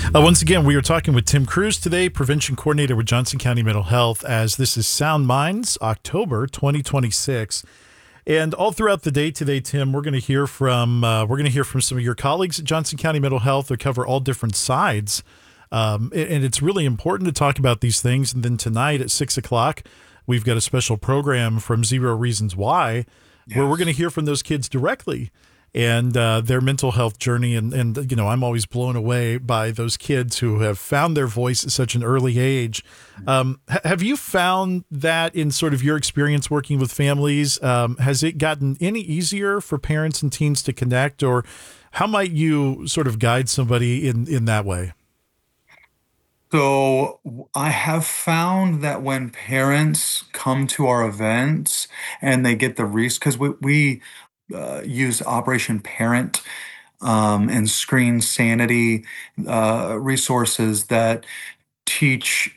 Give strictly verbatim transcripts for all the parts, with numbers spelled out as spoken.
Uh, once again, we are talking with Tim Cruz today, Prevention Coordinator with Johnson County Mental Health, as this is Sound Minds, October twenty twenty-six. And all throughout the day today, Tim, we're going to hear from uh, we're going to hear from some of your colleagues at Johnson County Mental Health that cover all different sides, um, and and it's really important to talk about these things. And then tonight at six o'clock, we've got a special program from Zero Reasons Why, where we're Yes. going to hear from those kids directly and uh, their mental health journey. And, and, you know, I'm always blown away by those kids who have found their voice at such an early age. Um, ha- have you found that in sort of your experience working with families? Um, has it gotten any easier for parents and teens to connect, or how might you sort of guide somebody in, in that way? So w- I have found that when parents come to our events and they get the res because we we uh, use Operation Parent um, and Screen Sanity uh, resources that teach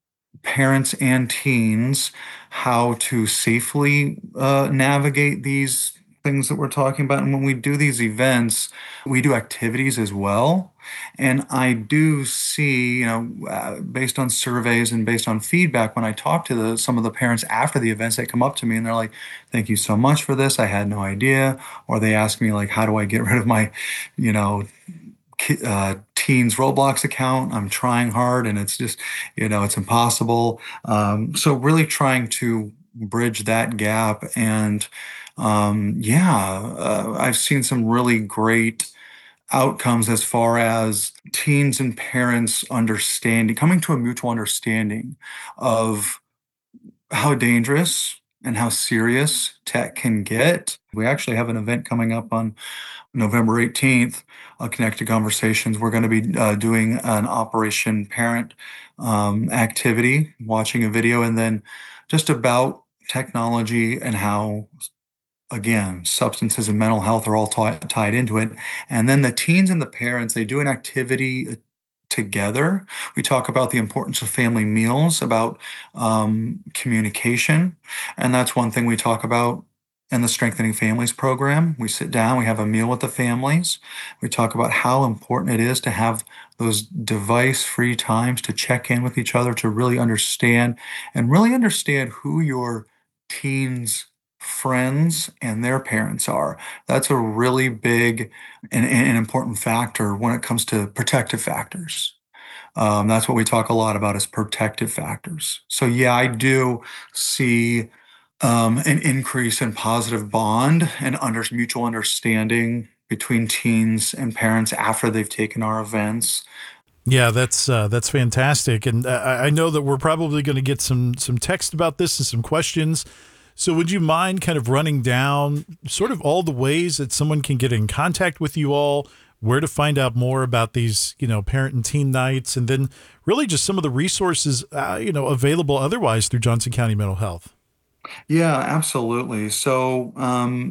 parents and teens how to safely uh, navigate these things that we're talking about. And when we do these events, we do activities as well. And I do see, you know, uh, based on surveys and based on feedback, when I talk to the, some of the parents after the events, they come up to me and they're like, "Thank you so much for this. I had no idea." Or they ask me, like, "How do I get rid of my, you know, ki- uh, teens Roblox account? I'm trying hard and it's just, you know, it's impossible." Um, so really trying to bridge that gap. And um, yeah, uh, I've seen some really great outcomes as far as teens and parents understanding, coming to a mutual understanding of how dangerous and how serious tech can get. We actually have an event coming up on November eighteenth, uh, Connected Conversations. We're going to be uh, doing an Operation Parent um, activity, watching a video, and then just about technology and how, again, substances and mental health are all ti- tied into it. And then the teens and the parents, they do an activity uh, together. We talk about the importance of family meals, about um, communication. And that's one thing we talk about in the Strengthening Families program. We sit down, we have a meal with the families. We talk about how important it is to have those device free times to check in with each other, to really understand and really understand who your teens friends and their parents are. That's a really big and, and important factor when it comes to protective factors. Um, that's what we talk a lot about is protective factors. So yeah, I do see um, an increase in positive bond and under mutual understanding between teens and parents after they've taken our events. Yeah, that's uh, that's fantastic, and uh, I I know that we're probably going to get some some text about this and some questions. So, would you mind kind of running down sort of all the ways that someone can get in contact with you all, where to find out more about these, you know, parent and teen nights, and then really just some of the resources, uh, you know, available otherwise through Johnson County Mental Health? Yeah, absolutely. So um,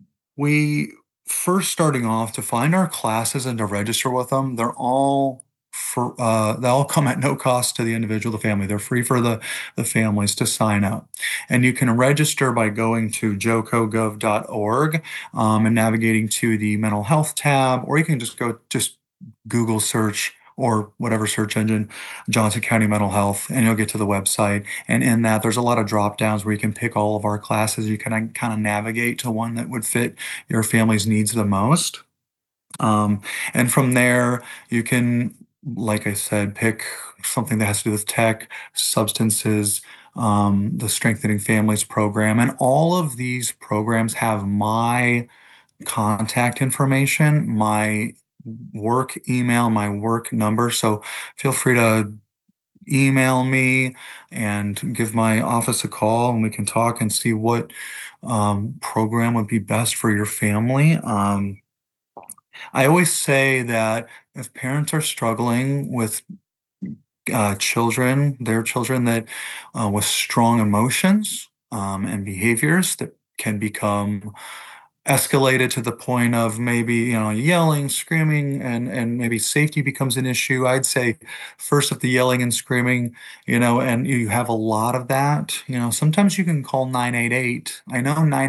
we first starting off to find our classes and to register with them, they're all for uh, they all come at no cost to the individual, the family. They're free for the the families to sign up, and you can register by going to joco gov dot org um, and navigating to the mental health tab, or you can just go just Google search or whatever search engine, Johnson County Mental Health, and you'll get to the website. And in that, there's a lot of drop downs where you can pick all of our classes. You can kind of navigate to one that would fit your family's needs the most. Um, and from there, you can, like I said, pick something that has to do with tech, substances, um, the Strengthening Families program. And all of these programs have my contact information, my work email, my work number. So feel free to email me and give my office a call and we can talk and see what um, program would be best for your family. Um, I always say that if parents are struggling with uh, children, their children that uh, with strong emotions um, and behaviors that can become escalated to the point of maybe, you know, yelling, screaming, and and maybe safety becomes an issue. I'd say first if the yelling and screaming, you know, and you have a lot of that, you know, sometimes you can call nine eight eight. I know nine